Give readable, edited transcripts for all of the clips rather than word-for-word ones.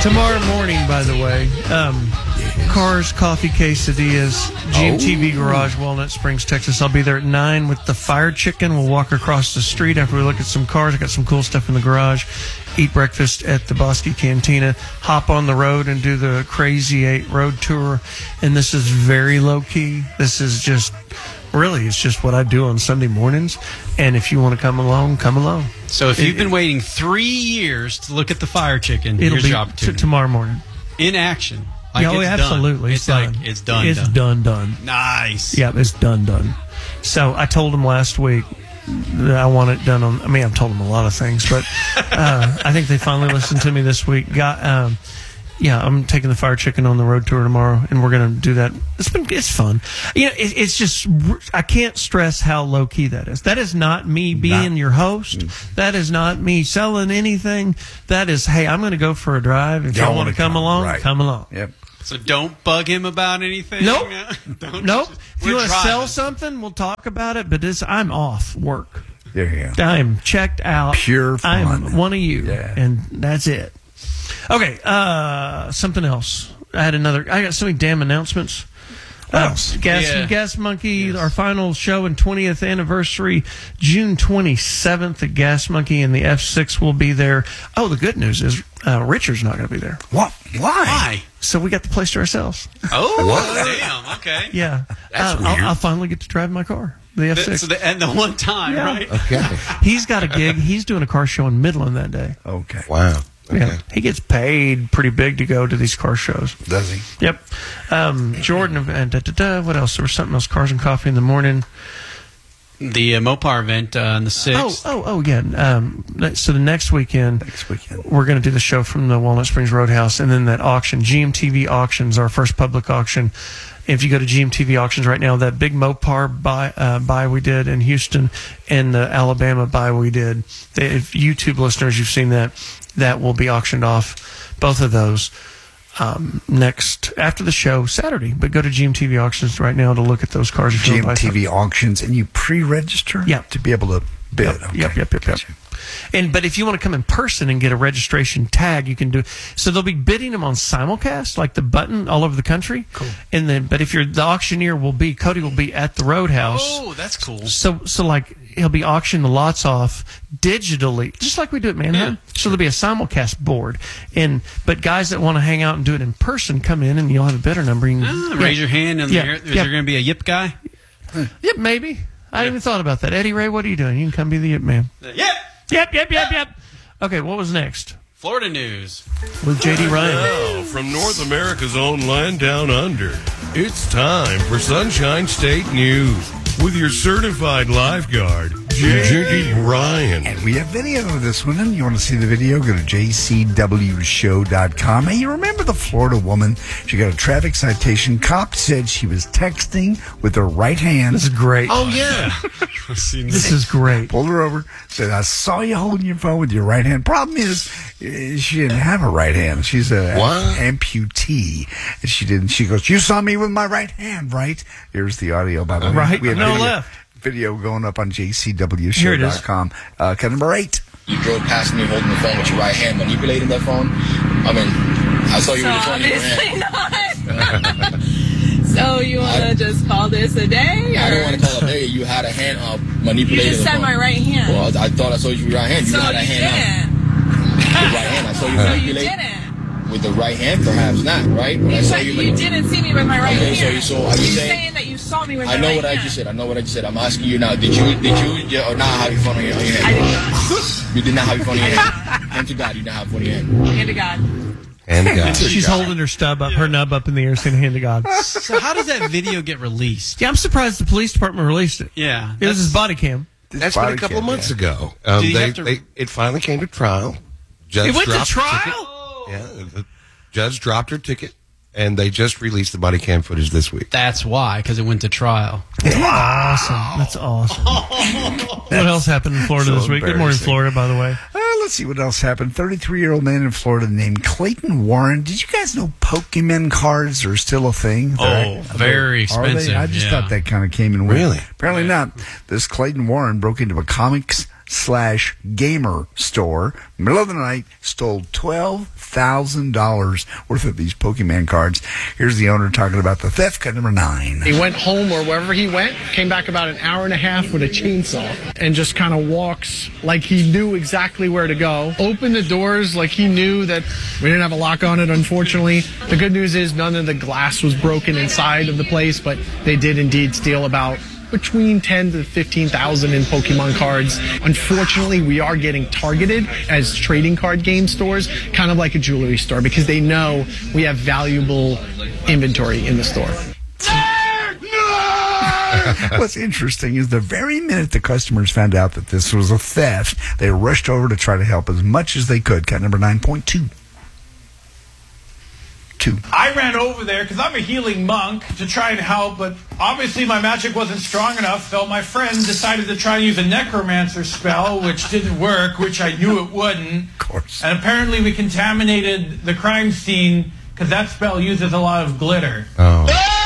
Tomorrow morning, by the way, Cars, Coffee, Quesadillas, GMTV Garage, Walnut Springs, Texas. I'll be there at 9 with the Fire Chicken. We'll walk across the street after we look at some cars. I got some cool stuff in the garage. Eat breakfast at the Bosque Cantina. Hop on the road and do the Crazy 8 road tour. And this is very low-key. This is just... Really, it's just what I do on Sunday mornings. And if you want to come along, come along. So if you've been waiting 3 years to look at the Fire Chicken, here's your opportunity. Tomorrow morning. In action. Like absolutely. It's done. It's done. It's done. Nice. Yeah, it's done. So I told them last week that I want it done on... I mean, I've told them a lot of things, but I think they finally listened to me this week. I'm taking the Fire Chicken on the road tour tomorrow, and we're going to do that. It's fun. You know, it's just, I can't stress how low key that is. That is not me being your host. That is not me selling anything. That is, hey, I'm going to go for a drive. If y'all want to come along, come along. Yep. So don't bug him about anything. Nope. Nope. If you want to sell something, we'll talk about it. But I'm off work. There you go. I am checked out. Pure fun. I'm one of you, and that's it. Okay, something else. I got so many damn announcements. Gas Monkey, our final show and 20th anniversary, June 27th at Gas Monkey, and the F6 will be there. Oh, the good news is Richard's not going to be there. What? Why? So we got the place to ourselves. Oh, damn. Okay. Yeah. That's weird. I'll finally get to drive my car. The F6. And the one time, right? Okay. He's got a gig. He's doing a car show in Midland that day. Okay. Wow. Okay. Yeah, he gets paid pretty big to go to these car shows. Does he? Yep. Jordan and what else? There was something else. Cars and Coffee in the morning. The Mopar event on the 6th. Oh, yeah. So the next weekend, we're going to do the show from the Walnut Springs Roadhouse, and then that auction, GMTV Auctions, our first public auction. If you go to GMTV Auctions right now, that big Mopar buy we did in Houston and the Alabama buy we did, if YouTube listeners, you've seen that will be auctioned off, both of those, next after the show Saturday. But go to GMTV Auctions right now to look at those cars. GMTV Auctions, and you pre-register to be able to bid. Yep. But if you want to come in person and get a registration tag, you can do. So they'll be bidding them on simulcast, like the button all over the country. Cool. But if you're the auctioneer, Cody will be at the Roadhouse. Oh, that's cool. So like he'll be auctioning the lots off digitally, just like we do at Manhattan. Yeah. So there'll be a simulcast board, but guys that want to hang out and do it in person, come in and you'll have a bidder number. Raise your hand. Is there going to be a Yip guy? Yep, maybe. I hadn't even thought about that. Eddie Ray, what are you doing? You can come be the Yip man. Yep. Okay, what was next? Florida news. With J.D. Ryan. Now, from North America's own land down under, it's time for Sunshine State News with your certified lifeguard, J.D. Ryan. And we have video of this one. And you want to see the video? Go to jcwshow.com. Hey, you remember the Florida woman? She got a traffic citation. Cop said she was texting with her right hand. This is great. Oh, yeah. This is great. Pulled her over. Said, I saw you holding your phone with your right hand. Problem is, she didn't have a right hand. She's an amputee. And she didn't. She goes, you saw me with my right hand, right? Here's the audio, by the way. Right, we have no left. Video going up on jcwshow.com. Cut number 8. You drove past me holding the phone with your right hand, manipulating that phone. I mean, I saw you with the phone in your hand. Not. So you want to just call this a day? I don't want to call it a day. You had a hand manipulating. You just said my right hand. Well, I thought I saw you with your right hand. You had a hand didn't. The right hand. I saw you manipulate. So you didn't. With the right hand, perhaps not, right? When you said you didn't see me with my right hand. So are you saying that you saw me with my right hand? I know what I just said. I'm asking you now. Did you or not have your phone on your hand? I did not. You did not have your phone on your hand. Hand to God, you did not have your phone on your hand. Hand to God. Hand to God. She's holding her her nub up in the air, saying hand to God. So how does that video get released? Yeah, I'm surprised the police department released it. Yeah. It was his body cam. That's been a couple of months ago. It finally came to trial. It went to trial? Yeah, the judge dropped her ticket, and they just released the body cam footage this week. That's why, because it went to trial. Awesome. That's awesome. What else happened in Florida this week? Good morning, Florida, by the way. Let's see what else happened. 33-year-old man in Florida named Clayton Warren. Did you guys know Pokemon cards are still a thing? Very expensive. I just thought that kind of came and went. Really? Apparently not. This Clayton Warren broke into a comics gamer store, middle of the night, stole $12,000 worth of these Pokemon cards. Here's the owner talking about the theft. Cut number 9. He went home or wherever he went, came back about an hour and a half with a chainsaw, and just kind of walks like he knew exactly where to go. Opened the doors like he knew that we didn't have a lock on it, unfortunately. The good news is none of the glass was broken inside of the place, but they did indeed steal about between 10 to 15,000 in Pokemon cards. Unfortunately, we are getting targeted as trading card game stores, kind of like a jewelry store, because they know we have valuable inventory in the store. What's interesting is the very minute the customers found out that this was a theft, they rushed over to try to help as much as they could. Cut number 9.2. I ran over there because I'm a healing monk to try and help, but obviously my magic wasn't strong enough, so my friend decided to try and use a necromancer spell, which didn't work, which I knew it wouldn't. Of course. And apparently we contaminated the crime scene because that spell uses a lot of glitter. Oh.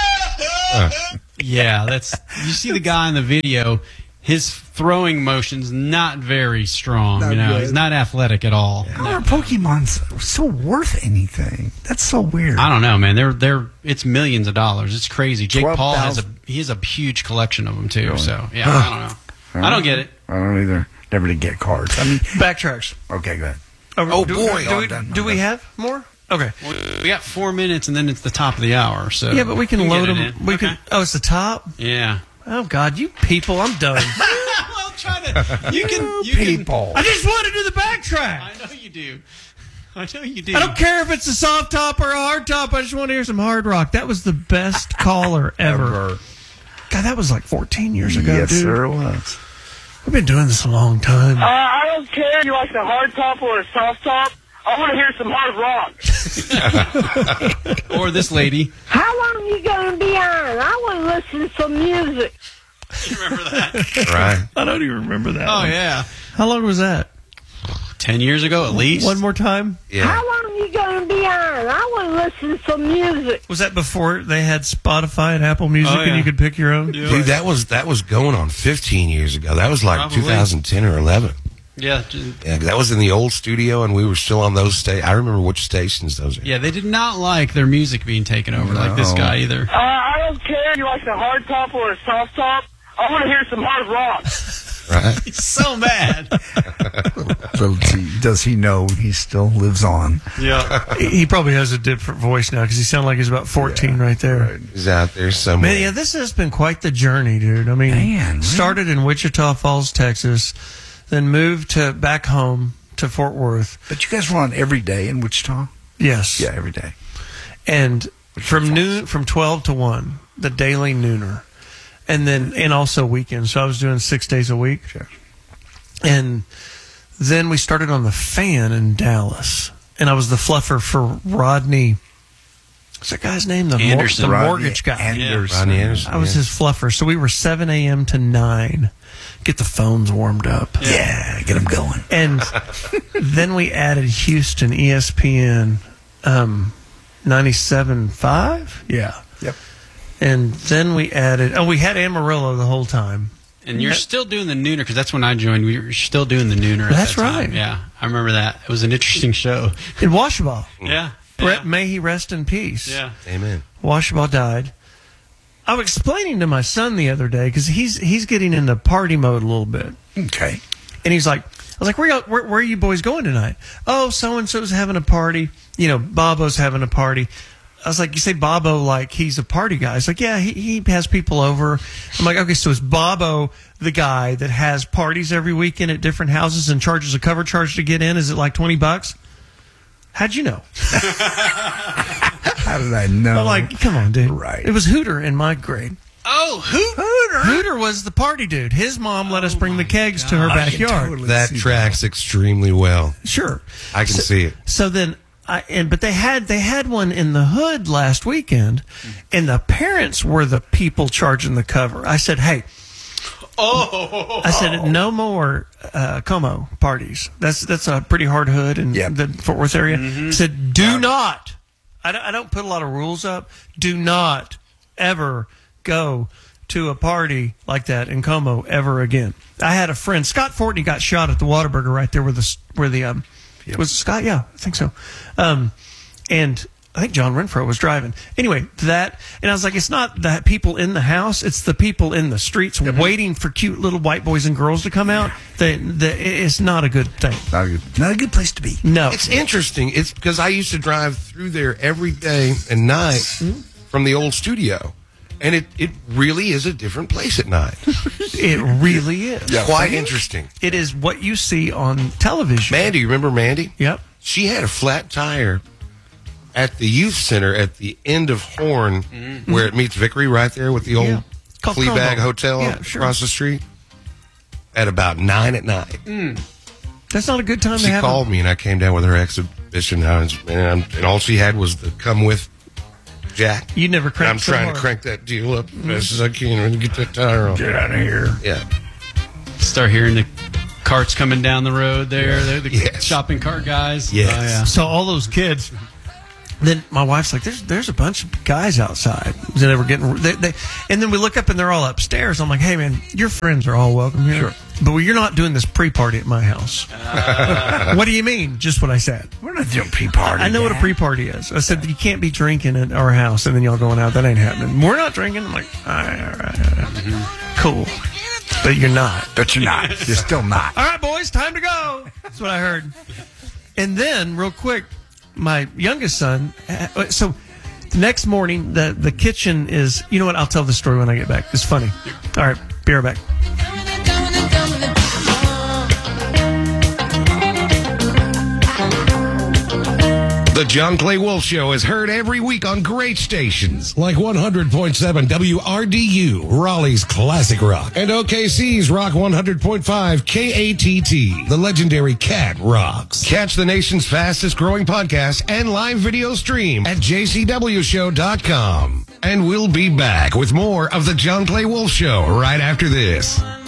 Yeah, you see the guy in the video, his throwing motion's not very strong. Not good. He's not athletic at all. How are Pokemon so worth anything? That's so weird. I don't know, man. It's millions of dollars. It's crazy. Jake Paul 12,000. has a huge collection of them too. Really? So yeah, I don't know. I don't get it. I don't either. Never did get cards. I mean, Backtracks. okay, go ahead. Do we have more? Okay. We got 4 minutes, and then it's the top of the hour. So Yeah, but we can load them. We Okay. can. Oh, it's the top. Yeah. Oh God, you people! I'm done. Well, try to. You can. People. I just want to do the backtrack. I know you do. I know you do. I don't care if it's a soft top or a hard top. I just want to hear some hard rock. That was the best caller ever. God, that was like 14 years ago, Yes, dude. sir, it was. We've been doing this a long time. I don't care if you like the hard top or a soft top. I want to hear some hard rock. Or this lady. How long are you going to be on? I want to listen to some music. You remember that? Right. I don't even remember that. Oh one. yeah. How long was that? 10 years ago at least. One more time. Yeah. How long are you going to be on? I want to listen to some music. Was that before they had Spotify and Apple Music Oh, yeah. and you could pick your own? Dude, that was going on 15 years ago. That was like Probably. 2010 or 11. Yeah. Yeah, that was in the old studio, and we were still on those I remember which stations those are. Yeah, they did not like their music being taken over like this guy either. I don't care if you like the hard top or a soft top. I want to hear some hard rock. Right? He's so mad. Does he know he still lives on? Yeah. He probably has a different voice now because he sounded like he's about 14 right there. Right. He's out there somewhere. Man, yeah, this has been quite the journey, dude. I mean, Man, started in Wichita Falls, Texas, then moved back home to Fort Worth. But you guys were on every day in Wichita? Yes. Yeah, every day. And from 12 to 1, the daily nooner. And also weekends. So I was doing 6 days a week. Sure. And then we started on the Fan in Dallas. And I was the fluffer for Rodney. What's that guy's name? The Anderson. mortgage guy. Anderson. Rodney Anderson. I was his fluffer. So we were 7 a.m. to 9. Get the phones warmed up. Yeah, get them going. And then we added Houston, ESPN 97.5. Yeah. Yep. And then we had Amarillo the whole time. And you're still doing the nooner because that's when I joined. We were still doing the nooner. At That's that time. right. Yeah, I remember that. It was an interesting show. In Washaba. Yeah. Brett, may he rest in peace. Yeah. Amen. Washaba died. I was explaining to my son the other day because he's getting into party mode a little bit. Okay. And he's like, I was like, where are you boys going tonight? Oh, so-and-so's having a party. Bobo's having a party. I was like, you say Bobo like he's a party guy. He's like, yeah, he has people over. I'm like, okay, so is Bobo the guy that has parties every weekend at different houses and charges a cover charge to get in? Is it like $20? How'd you know? How did I know? I'm like, come on, dude. Right. It was Hooter in my grade. Oh, Hooter! Hooter was the party dude. His mom let us bring the kegs to her backyard. That tracks extremely well. Sure. I can see it. So then but they had one in the hood last weekend, and the parents were the people charging the cover. I said, hey, I said no more Como parties. That's a pretty hard hood in the Fort Worth area. I said, do not. I don't put a lot of rules up. Do not ever go to a party like that in Como ever again. I had a friend, Scott Fortney, got shot at the Whataburger right there where the was it Scott? Yeah, I think so. And I think John Renfro was driving. Anyway, that, and I was like, it's not the people in the house, it's the people in the streets waiting for cute little white boys and girls to come out. It's not a good thing. Not a good place to be. No. It's interesting. It's because I used to drive through there every day and night from the old studio. And it really is a different place at night. It really is. Yeah, quite interesting. It is what you see on television. Mandy, you remember Mandy? Yep. She had a flat tire at the youth center at the end of Horn, where it meets Vickery, right there with the old Fleabag Hotel across the street, at about 9 at night. That's not a good time to have. She called me, and I came down with her exhibition, and all she had was the come with jack. You never cranked. I'm trying to crank that deal up as fast as I can and get that tire on. Get out of here. Yeah. Start hearing the carts coming down the road there. They're the shopping cart guys. Yes. Oh, yeah. So all those kids. Then my wife's like, there's a bunch of guys outside. They were getting, and then we look up and they're all upstairs. I'm like, hey man, your friends are all welcome here. Sure. But you're not doing this pre-party at my house. What do you mean? Just what I said. We're not doing pre-party. I know what a pre-party is. I said, you can't be drinking at our house and then y'all going out. That ain't happening. We're not drinking. I'm like, all right. Cool. But you're not. But you're not. You're still not. All right, boys, time to go. That's what I heard. And then, real quick, my youngest son, so the next morning, the kitchen is, you know what, I'll tell the story when I get back. It's funny. All right, be right back. The John Clay Wolf Show is heard every week on great stations like 100.7 WRDU, Raleigh's Classic Rock, and OKC's Rock 100.5 KATT, the legendary Cat Rocks. Catch the nation's fastest growing podcast and live video stream at jcwshow.com. And we'll be back with more of the John Clay Wolf Show right after this.